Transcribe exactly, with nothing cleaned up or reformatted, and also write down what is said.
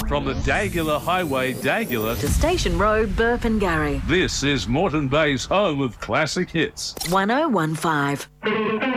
From the Dagular Highway, Dagular, to Station Road, Burpengary. this is Moreton Bay's home of classic hits. one oh one five.